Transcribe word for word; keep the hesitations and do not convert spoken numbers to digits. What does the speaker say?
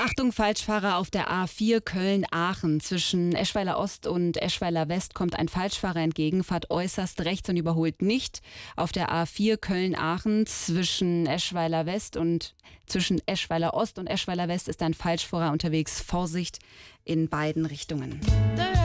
Achtung, Falschfahrer auf der A vier Köln-Aachen. Zwischen Eschweiler Ost und Eschweiler West kommt ein Falschfahrer entgegen, fahrt äußerst rechts und überholt nicht. Auf der A vier Köln-Aachen zwischen Eschweiler West und zwischen Eschweiler Ost und Eschweiler West ist ein Falschfahrer unterwegs. Vorsicht in beiden Richtungen.